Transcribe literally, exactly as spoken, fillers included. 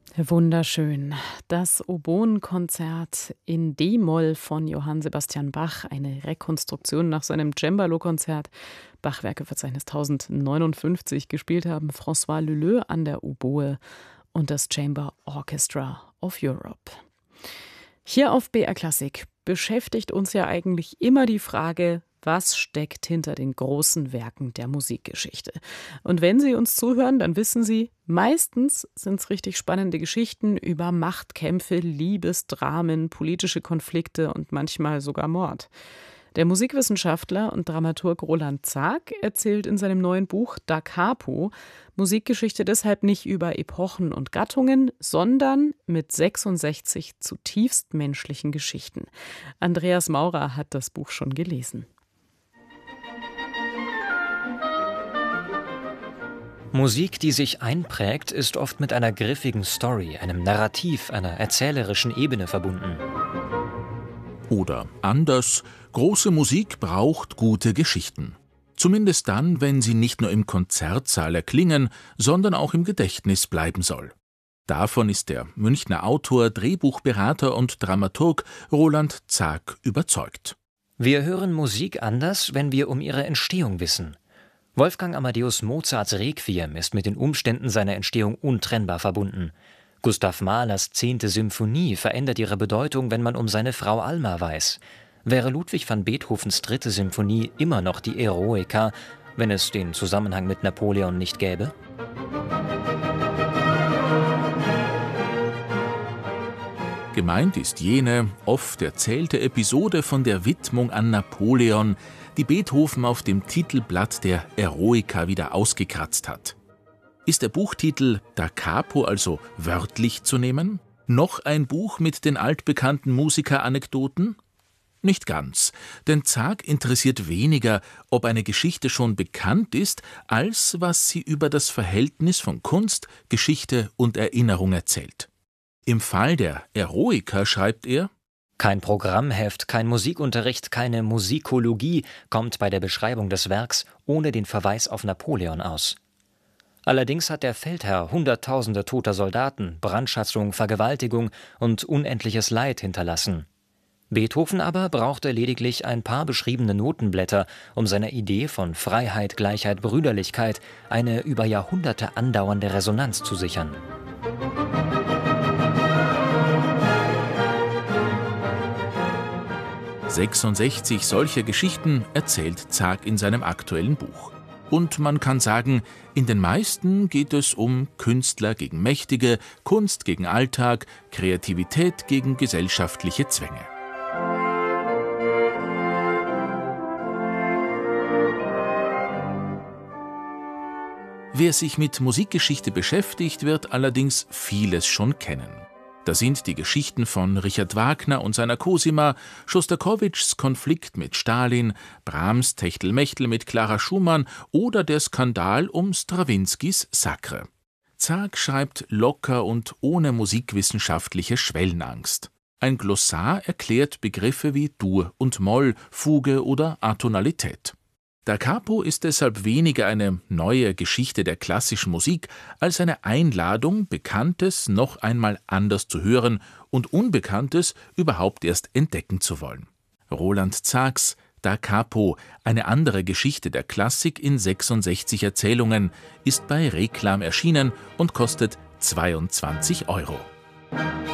Wunderschön. Das Oboenkonzert in D-Moll von Johann Sebastian Bach, eine Rekonstruktion nach seinem Cembalo-Konzert. Bachwerkeverzeichnis tausendneunundfünfzig gespielt haben François Leleux an der Oboe und das Chamber Orchestra of Europe. Hier auf B R Klassik beschäftigt uns ja eigentlich immer die Frage, was steckt hinter den großen Werken der Musikgeschichte? Und wenn Sie uns zuhören, dann wissen Sie, meistens sind es richtig spannende Geschichten über Machtkämpfe, Liebesdramen, politische Konflikte und manchmal sogar Mord. Der Musikwissenschaftler und Dramaturg Roland Zak erzählt in seinem neuen Buch Da Capo Musikgeschichte deshalb nicht über Epochen und Gattungen, sondern mit sechsundsechzig zutiefst menschlichen Geschichten. Andreas Maurer hat das Buch schon gelesen. Musik, die sich einprägt, ist oft mit einer griffigen Story, einem Narrativ, einer erzählerischen Ebene verbunden. Oder anders, große Musik braucht gute Geschichten. Zumindest dann, wenn sie nicht nur im Konzertsaal erklingen, sondern auch im Gedächtnis bleiben soll. Davon ist der Münchner Autor, Drehbuchberater und Dramaturg Roland Zak überzeugt. Wir hören Musik anders, wenn wir um ihre Entstehung wissen. Wolfgang Amadeus Mozarts Requiem ist mit den Umständen seiner Entstehung untrennbar verbunden. Gustav Mahlers zehnte Symphonie verändert ihre Bedeutung, wenn man um seine Frau Alma weiß. Wäre Ludwig van Beethovens dritte Symphonie immer noch die Eroica, wenn es den Zusammenhang mit Napoleon nicht gäbe? Gemeint ist jene, oft erzählte Episode von der Widmung an Napoleon, die Beethoven auf dem Titelblatt der Eroica wieder ausgekratzt hat. Ist der Buchtitel Da Capo also wörtlich zu nehmen? Noch ein Buch mit den altbekannten Musikeranekdoten? Nicht ganz, denn Zak interessiert weniger, ob eine Geschichte schon bekannt ist, als was sie über das Verhältnis von Kunst, Geschichte und Erinnerung erzählt. Im Fall der Eroica schreibt er: Kein Programmheft, kein Musikunterricht, keine Musikologie kommt bei der Beschreibung des Werks ohne den Verweis auf Napoleon aus. Allerdings hat der Feldherr Hunderttausende toter Soldaten, Brandschatzung, Vergewaltigung und unendliches Leid hinterlassen. Beethoven aber brauchte lediglich ein paar beschriebene Notenblätter, um seiner Idee von Freiheit, Gleichheit, Brüderlichkeit eine über Jahrhunderte andauernde Resonanz zu sichern. sechsundsechzig solcher Geschichten erzählt Zak in seinem aktuellen Buch. Und man kann sagen, in den meisten geht es um Künstler gegen Mächtige, Kunst gegen Alltag, Kreativität gegen gesellschaftliche Zwänge. Wer sich mit Musikgeschichte beschäftigt, wird allerdings vieles schon kennen. Da sind die Geschichten von Richard Wagner und seiner Cosima, Schostakowitschs Konflikt mit Stalin, Brahms Techtelmechtel mit Clara Schumann oder der Skandal um Strawinskys Sacre. Zak schreibt locker und ohne musikwissenschaftliche Schwellenangst. Ein Glossar erklärt Begriffe wie Dur und Moll, Fuge oder Atonalität. Da Capo ist deshalb weniger eine neue Geschichte der klassischen Musik als eine Einladung, Bekanntes noch einmal anders zu hören und Unbekanntes überhaupt erst entdecken zu wollen. Roland Zaks Da Capo, eine andere Geschichte der Klassik in sechsundsechzig Erzählungen, ist bei Reklam erschienen und kostet zweiundzwanzig Euro.